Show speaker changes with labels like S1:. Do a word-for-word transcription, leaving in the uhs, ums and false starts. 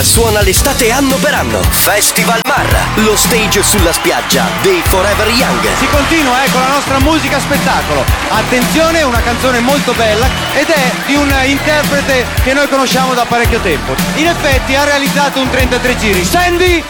S1: Marra suona l'estate anno per anno. Festival Marra, lo stage sulla spiaggia dei Forever Young.
S2: Si continua eh, con la nostra musica spettacolo. Attenzione, una canzone molto bella ed è di un interprete che noi conosciamo da parecchio tempo. In effetti ha realizzato un trentatré giri. Sandy